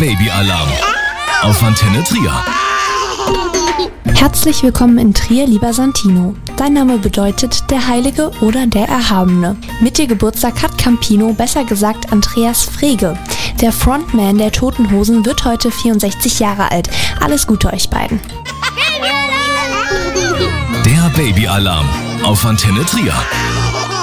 Babyalarm auf Antenne Trier. Herzlich willkommen in Trier, lieber Santino. Dein Name bedeutet der Heilige oder der Erhabene. Mit dir Geburtstag hat Campino, besser gesagt Andreas Frege. Der Frontman der Toten Hosen wird heute 64 Jahre alt. Alles Gute euch beiden. Der Babyalarm auf Antenne Trier.